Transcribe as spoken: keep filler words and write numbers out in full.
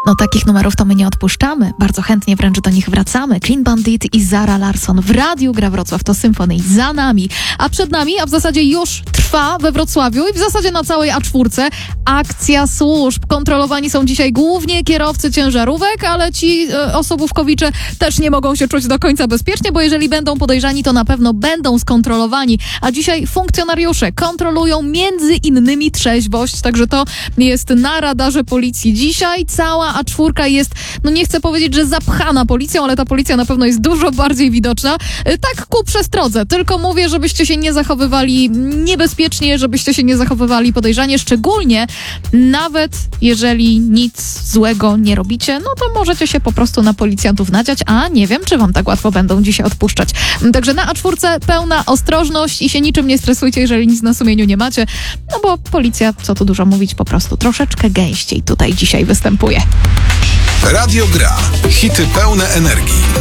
No takich numerów to my nie odpuszczamy. Bardzo chętnie wręcz do nich wracamy. Clean Bandit i Zara Larsson w Radiu Gra Wrocław to Symphony za nami. A przed nami, a w zasadzie już trwa we Wrocławiu i w zasadzie na całej A cztery akcja służb. Kontrolowani są dzisiaj głównie kierowcy ciężarówek, ale ci e, osobówkowicze też nie mogą się czuć do końca bezpiecznie, bo jeżeli będą podejrzani, to na pewno będą skontrolowani. A dzisiaj funkcjonariusze kontrolują między innymi trzeźwość, także to jest na radarze policji. Dzisiaj cała A cztery jest, no nie chcę powiedzieć, że zapchana policją, ale ta policja na pewno jest dużo bardziej widoczna. Tak ku przestrodze, tylko mówię, żebyście się nie zachowywali niebezpiecznie, żebyście się nie zachowywali podejrzanie, szczególnie nawet jeżeli nic złego nie robicie, no to możecie się po prostu na policjantów nadziać, a nie wiem, czy wam tak łatwo będą dzisiaj odpuszczać. Także na A cztery pełna ostrożność i się niczym nie stresujcie, jeżeli nic na sumieniu nie macie, no bo policja, co tu dużo mówić, po prostu troszeczkę gęściej tutaj dzisiaj występuje. Radio Gra. Hity pełne energii.